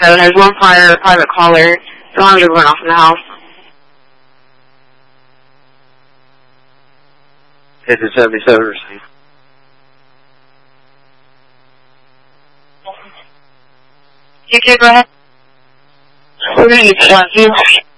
There's one private caller. Someone just went off in the house. This is 77 receive. You can go ahead. What do you